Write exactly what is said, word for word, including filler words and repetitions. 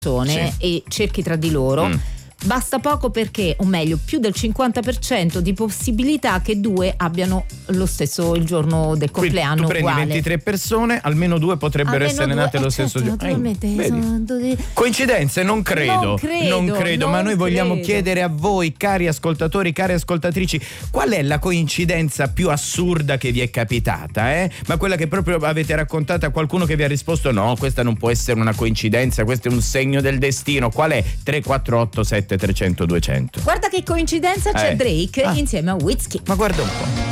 persone sì. e cerchi tra di loro, mm. basta poco perché, o meglio, più del cinquanta per cento di possibilità che due abbiano lo stesso il giorno del compleanno. Quindi tu prendi uguale. ventitré persone, almeno due potrebbero Almeno essere due, nate eh lo certo, stesso giorno. naturalmente, Eh, sono due- Coincidenze? Non credo, Non credo, non credo, non ma noi vogliamo credo. chiedere a voi, cari ascoltatori, cari ascoltatrici, qual è la coincidenza più assurda che vi è capitata? Eh? Ma quella che proprio avete raccontato a qualcuno che vi ha risposto no, questa non può essere una coincidenza, questo è un segno del destino. Qual è? tre quattro otto sette tre zero zero due zero zero. Guarda che coincidenza, c'è Eh. Drake Ah. insieme a Wizkid. Ma guarda un po'.